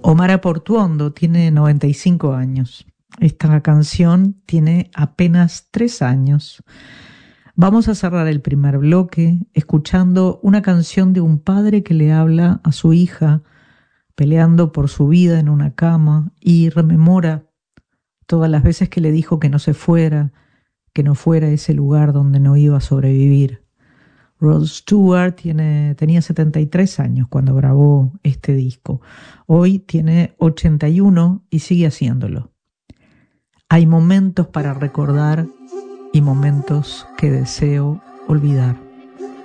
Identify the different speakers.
Speaker 1: Omar Portuondo tiene 95 años. Esta canción tiene apenas 3 años. Vamos a cerrar el primer bloque escuchando una canción de un padre que le habla a su hija peleando por su vida en una cama y rememora todas las veces que le dijo que no se fuera, que no fuera a ese lugar donde no iba a sobrevivir. Rod Stewart tenía 73 años cuando grabó este disco. Hoy tiene 81 y sigue haciéndolo. Hay momentos para recordar y momentos que deseo olvidar.